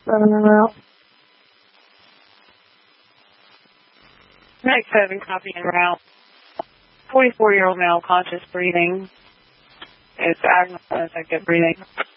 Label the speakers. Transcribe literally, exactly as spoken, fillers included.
Speaker 1: Uh,
Speaker 2: Night seven, copy en route. forty-four-year-old male, conscious breathing. It's abnormal, effective breathing.